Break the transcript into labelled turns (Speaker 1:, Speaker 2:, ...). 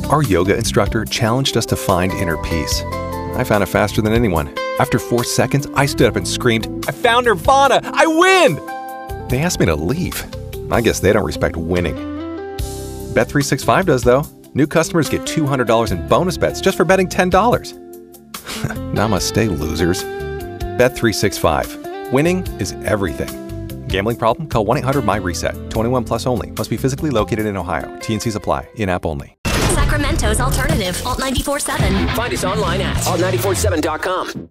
Speaker 1: Our yoga instructor challenged us to find inner peace. I found it faster than anyone. After 4 seconds, I stood up and screamed, "I found Nirvana! I win!" They asked me to leave. I guess they don't respect winning. Bet365 does, though. New customers get $200 in bonus bets just for betting $10. Namaste, losers. Bet365. Winning is everything. Gambling problem? Call 1-800-MY-RESET. 21 plus only. Must be physically located in Ohio. T&Cs apply. In-app only.
Speaker 2: Sacramento's alternative, Alt 94.7.
Speaker 3: Find us online at alt947.com.